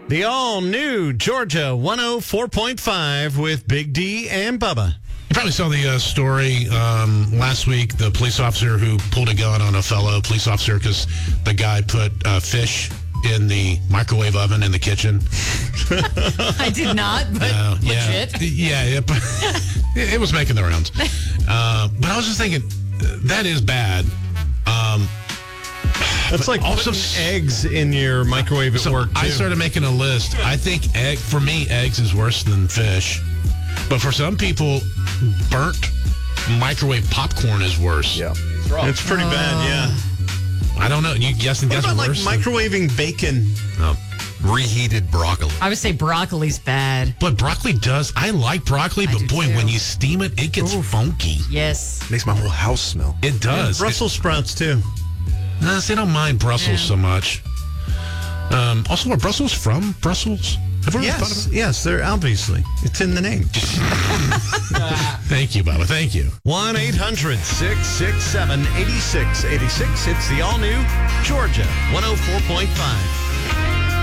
The all-new Georgia 104.5 with Big D and Bubba. You probably saw the story last week, the police officer who pulled a gun on a fellow police officer because the guy put fish in the microwave oven in the kitchen. I did not, but legit. It was making the rounds. But I was just thinking, that is bad. That's like also putting eggs in your microwave at work, too. I started making a list. I think for me, eggs is worse than fish. But for some people, burnt microwave popcorn is worse. Yeah. It's pretty bad, yeah. I don't know. You guessing What about worse? like microwaving bacon? Reheated broccoli. I would say broccoli's bad. But broccoli does. I like broccoli, but boy, when you steam it, it gets funky. Yes. Makes my whole house smell. It does. Brussels sprouts, too. I don't mind Brussels so much. Also, are Brussels from Brussels? Have we ever thought of it? Yes, they're obviously. It's in the name. Thank you, Bubba. Thank you. 1-800-667-8686. It's the all-new Georgia 104.5.